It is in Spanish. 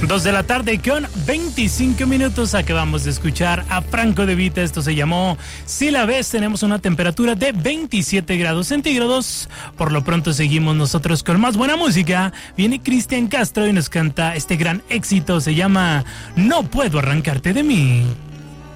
2 de la tarde con 25 minutos. Acabamos de escuchar a Franco De Vita. Esto se llamó Si la ves. Tenemos una temperatura de 27 grados centígrados. Por lo pronto seguimos nosotros con más buena música. Viene Cristian Castro y nos canta este gran éxito. Se llama No puedo arrancarte de mí.